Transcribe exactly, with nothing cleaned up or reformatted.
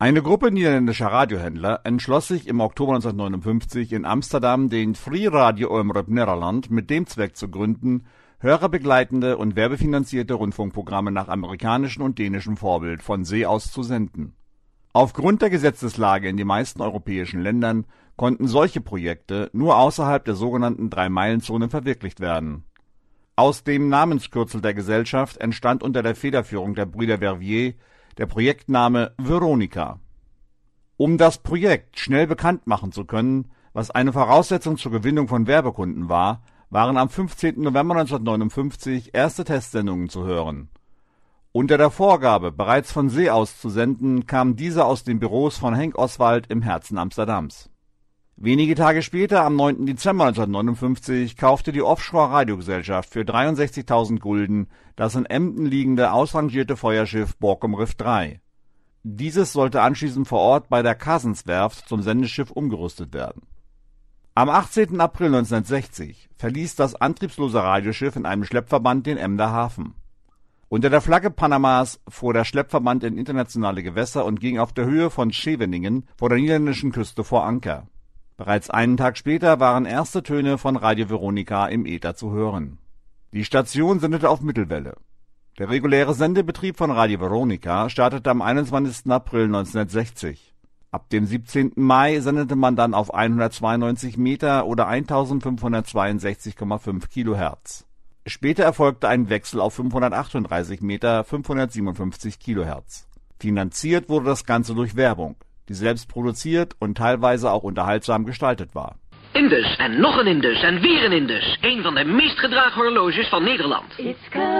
Eine Gruppe niederländischer Radiohändler entschloss sich im Oktober neunzehnhundertneunundfünfzig in Amsterdam den Free Radio Omroep Nederland mit dem Zweck zu gründen, hörerbegleitende und werbefinanzierte Rundfunkprogramme nach amerikanischem und dänischem Vorbild von See aus zu senden. Aufgrund der Gesetzeslage in den meisten europäischen Ländern konnten solche Projekte nur außerhalb der sogenannten Drei-Meilen-Zone verwirklicht werden. Aus dem Namenskürzel der Gesellschaft entstand unter der Federführung der Brüder Verviers der Projektname Veronica. Um das Projekt schnell bekannt machen zu können, was eine Voraussetzung zur Gewinnung von Werbekunden war, waren am fünfzehnten November neunzehnhundertneunundfünfzig erste Testsendungen zu hören. Unter der Vorgabe, bereits von See aus zu senden, kamen diese aus den Büros von Henk Oswald im Herzen Amsterdams. Wenige Tage später, am neunten Dezember neunzehnhundertneunundfünfzig, kaufte die Offshore-Radiogesellschaft für dreiundsechzigtausend Gulden das in Emden liegende ausrangierte Feuerschiff Borkum Riff drei. Dieses sollte anschließend vor Ort bei der Casenswerft zum Sendeschiff umgerüstet werden. Am achtzehnten April neunzehnhundertsechzig verließ das antriebslose Radioschiff in einem Schleppverband den Emder Hafen. Unter der Flagge Panamas fuhr der Schleppverband in internationale Gewässer und ging auf der Höhe von Scheveningen vor der niederländischen Küste vor Anker. Bereits einen Tag später waren erste Töne von Radio Veronica im Äther zu hören. Die Station sendete auf Mittelwelle. Der reguläre Sendebetrieb von Radio Veronica startete am einundzwanzigsten April neunzehnhundertsechzig. Ab dem siebzehnten Mai sendete man dann auf hundertzweiundneunzig Meter oder eintausendfünfhundertzweiundsechzig Komma fünf Kilohertz. Später erfolgte ein Wechsel auf fünfhundertachtunddreißig Meter, fünfhundertsiebenundfünfzig Kilohertz. Finanziert wurde das Ganze durch Werbung, die selbst produziert und teilweise auch unterhaltsam gestaltet war. Indus en nog een Indus en weer een Indus. Een van de meest gedragen horloges van Nederland.